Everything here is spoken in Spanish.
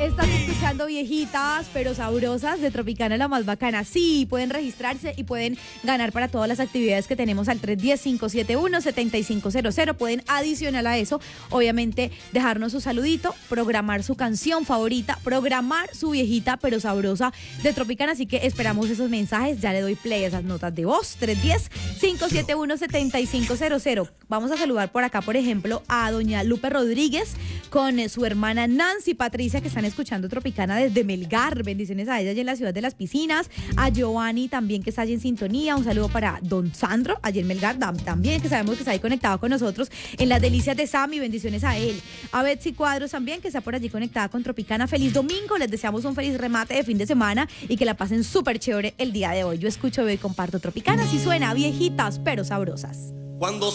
Estás escuchando Viejitas pero Sabrosas de Tropicana, la más bacana. Sí, pueden registrarse y pueden ganar para todas las actividades que tenemos al 310-571-7500. Pueden adicional a eso, obviamente, dejarnos su saludito, programar su canción favorita, programar su Viejita pero Sabrosa de Tropicana. Así que esperamos esos mensajes. Ya le doy play a esas notas de voz. 310-571-7500. Vamos a saludar por acá, por ejemplo, a doña Lupe Rodríguez con su hermana Nancy Patricia, que están escuchando Tropicana desde Melgar. Bendiciones a ella allí en la ciudad de las piscinas. A Giovanni también, que está allí en sintonía. Un saludo para don Sandro, allí en Melgar también, que sabemos que está ahí conectado con nosotros en las delicias de Sammy. Bendiciones a él. A Betsy Cuadros también, que está por allí conectada con Tropicana. Feliz domingo. Les deseamos un feliz remate de fin de semana y que la pasen súper chévere el día de hoy. Yo escucho y comparto Tropicana. Así suena, Viejitas pero Sabrosas. Cuando